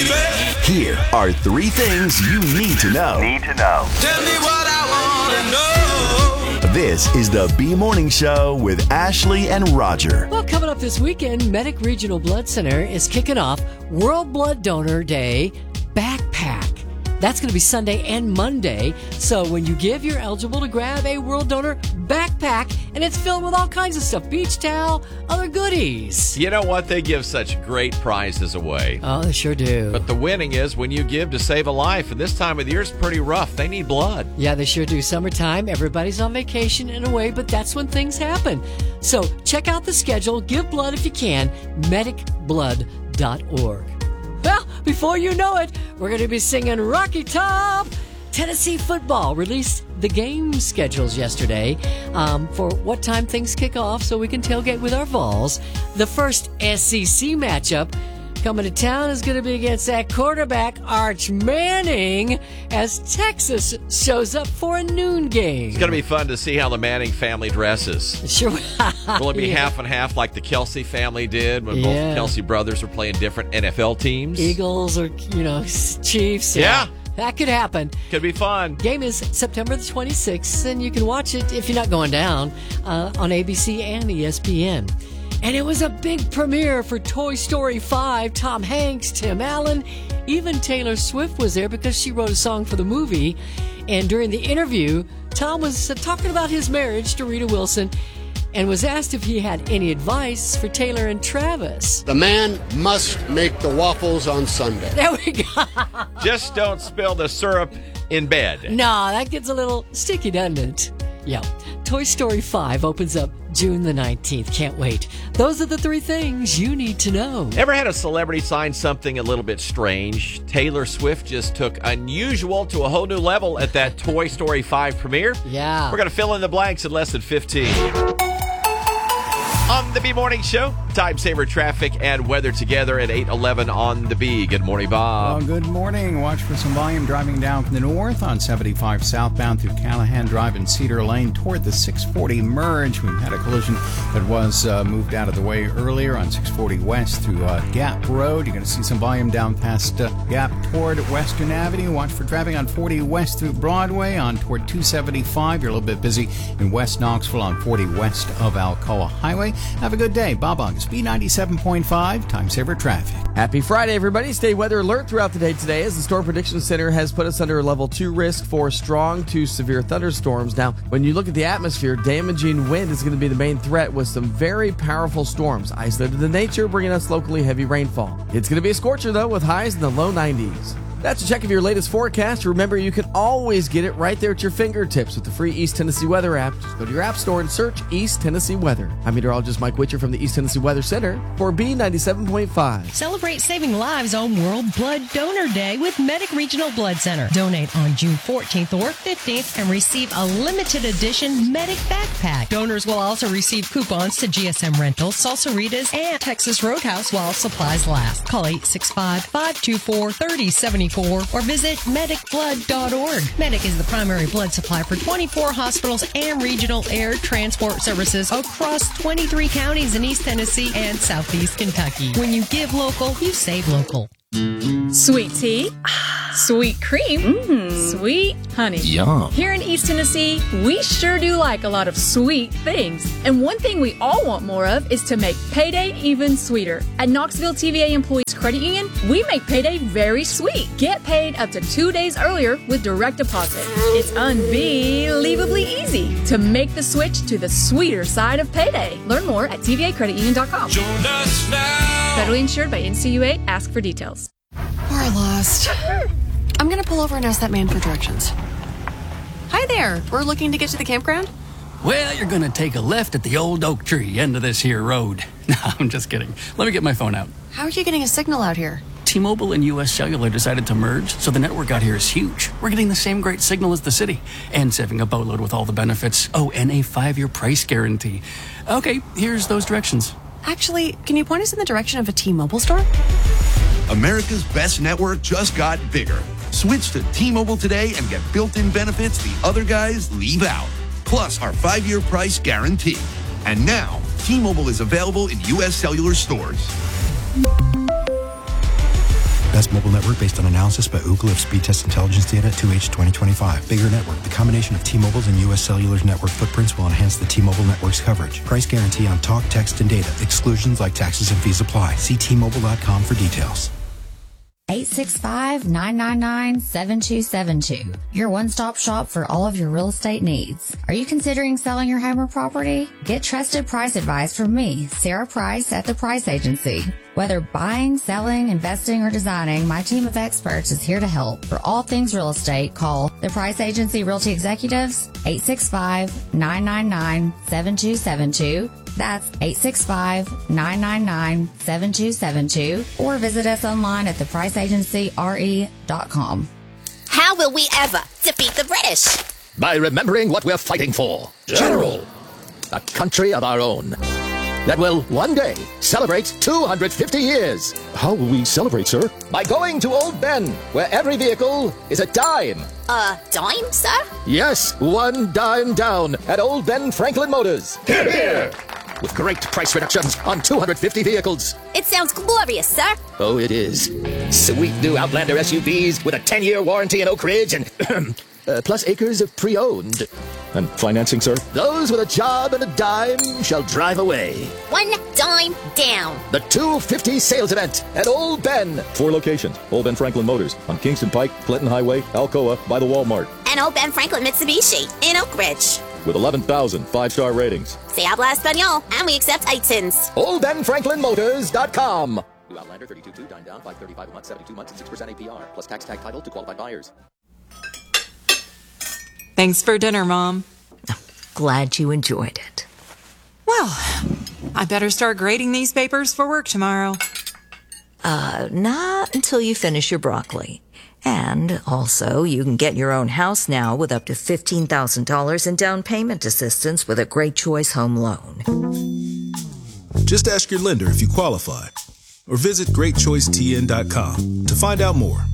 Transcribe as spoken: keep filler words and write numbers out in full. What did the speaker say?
baby. Here are three things you need to know. Need to know. Tell me what I want to know. This is the B Morning Show with Ashley and Roger. Well, coming up this weekend, Medic Regional Blood Center is kicking off World Blood Donor Day Backpack. That's going to be Sunday and Monday. So when you give, you're eligible to grab a World Donor backpack, and it's filled with all kinds of stuff. Beach towel, other goodies. You know what? They give such great prizes away. Oh, they sure do. But the winning is when you give to save a life. And this time of the year is pretty rough. They need blood. Yeah, they sure do. Summertime, everybody's on vacation in a way, but that's when things happen. So check out the schedule. Give blood if you can. medic blood dot org. Well, before you know it, we're going to be singing Rocky Top. Tennessee football released the game schedules yesterday um, for what time things kick off so we can tailgate with our Vols. The first S E C matchup coming to town is going to be against that quarterback, Arch Manning, as Texas shows up for a noon game. It's going to be fun to see how the Manning family dresses. Sure. Will it be Yeah. half and half like the Kelsey family did when Yeah. both Kelsey brothers were playing different N F L teams? Eagles or, you know, Chiefs. Yeah. That could happen. Could be fun. Game is September the twenty-sixth, and you can watch it if you're not going down uh, on A B C and E S P N. And it was a big premiere for Toy Story five. Tom Hanks, Tim Allen, even Taylor Swift was there because she wrote a song for the movie. And during the interview, Tom was uh, talking about his marriage to Rita Wilson and was asked if he had any advice for Taylor and Travis. The man must make the waffles on Sunday. There we go. Just don't spill the syrup in bed. No, that gets a little sticky, doesn't it? Yeah. Toy Story five opens up June the nineteenth. Can't wait. Those are the three things you need to know. Ever had a celebrity sign something a little bit strange? Taylor Swift just took unusual to a whole new level at that Toy Story five premiere. Yeah. We're going to fill in the blanks in less than fifteen. On the B Morning Show, time saver traffic and weather together at eight eleven on the B. Good morning, Bob. Well, good morning. Watch for some volume driving down from the north on seventy-five southbound through Callahan Drive and Cedar Lane toward the six forty merge. We've had a collision that was uh, moved out of the way earlier on six forty west through uh, Gap Road. You're going to see some volume down past uh, Gap toward Western Avenue. Watch for traffic on forty west through Broadway on toward two seventy-five. You're a little bit busy in West Knoxville on forty west of Alcoa Highway. Have a good day. Bob August, B ninety-seven point five, Time Saver Traffic. Happy Friday, everybody. Stay weather alert throughout the day today as the Storm Prediction Center has put us under a level two risk for strong to severe thunderstorms. Now, when you look at the atmosphere, damaging wind is going to be the main threat with some very powerful storms isolated in nature, bringing us locally heavy rainfall. It's going to be a scorcher, though, with highs in the low nineties. That's a check of your latest forecast. Remember, you can always get it right there at your fingertips with the free East Tennessee Weather app. Just go to your app store and search East Tennessee Weather. I'm meteorologist Mike Witcher from the East Tennessee Weather Center for B ninety-seven point five. Celebrate saving lives on World Blood Donor Day with Medic Regional Blood Center. Donate on June fourteenth or fifteenth and receive a limited edition Medic backpack. Donors will also receive coupons to G S M Rentals, Salsaritas, and Texas Roadhouse while supplies last. Call eight six five, five two four, three oh seven four or visit medic blood dot org. Medic is the primary blood supply for twenty-four hospitals and regional air transport services across twenty-three counties in East Tennessee and Southeast Kentucky. When you give local, you save local. Sweet tea, sweet cream, mm. sweet honey. Yum. Here in East Tennessee, we sure do like a lot of sweet things. And one thing we all want more of is to make payday even sweeter. At Knoxville T V A Employees Credit Union, we make payday very sweet. Get paid up to two days earlier with direct deposit. It's unbelievably easy to make the switch to the sweeter side of payday. Learn more at T V A credit union dot com. Join us now. Federally insured by N C U A. Ask for details. We're lost. I'm gonna pull over and ask that man for directions. Hi there. We're looking to get to the campground. Well, you're gonna take a left at the old oak tree end of this here road. No, I'm just kidding. Let me get my phone out. How are you getting a signal out here? T-Mobile and U S Cellular decided to merge, so the network out here is huge. We're getting the same great signal as the city, and saving a boatload with all the benefits. Oh, and a five-year price guarantee. Okay, here's those directions. Actually, can you point us in the direction of a T-Mobile store? America's best network just got bigger. Switch to T-Mobile today and get built-in benefits the other guys leave out. Plus our five-year price guarantee. And now, T-Mobile is available in U S Cellular stores. Best mobile network based on analysis by Ookla of speed test intelligence data at two H twenty twenty-five. Bigger network. The combination of T-Mobile's and U S Cellular's network footprints will enhance the T-Mobile network's coverage. Price guarantee on talk, text, and data. Exclusions like taxes and fees apply. See T Mobile dot com for details. eight six five, nine nine nine, seven two seven two. Your one-stop shop for all of your real estate needs. Are you considering selling your home or property? Get trusted price advice from me, Sarah Price at The Price Agency. Whether buying, selling, investing, or designing, my team of experts is here to help. For all things real estate, call The Price Agency Realty Executives, eight six five, nine nine nine, seven two seven two. That's eight six five, nine nine nine, seven two seven two, or visit us online at the price agency r e dot com. How will we ever defeat the British? By remembering what we're fighting for. General. A country of our own. That will one day celebrate two hundred fifty years. How will we celebrate, sir? By going to Old Ben, where every vehicle is a dime. A dime, sir? Yes, one dime down at Old Ben Franklin Motors. Here, here. With great price reductions on two hundred fifty vehicles. It sounds glorious, sir. Oh, it is. Sweet new Outlander S U Vs with a ten-year warranty in Oak Ridge and uh, plus acres of pre-owned. And financing, sir? Those with a job and a dime shall drive away. One dime down. The two fifty sales event at Old Ben. Four locations. Old Ben Franklin Motors on Kingston Pike, Clinton Highway, Alcoa, by the Walmart. And Old Ben Franklin Mitsubishi in Oak Ridge. With eleven thousand five-star ratings. Se habla español, and we accept I T I Ns. Old Ben Franklin Motors dot com. New Outlander thirty-two two, dine down, five thirty-five a month, seventy-two months, and six percent A P R. Plus tax tag title to qualified buyers. Thanks for dinner, Mom. Glad you enjoyed it. Well, I better start grading these papers for work tomorrow. Uh, not until you finish your broccoli. And also, you can get your own house now with up to fifteen thousand dollars in down payment assistance with a Great Choice Home Loan. Just ask your lender if you qualify, or visit great choice t n dot com to find out more.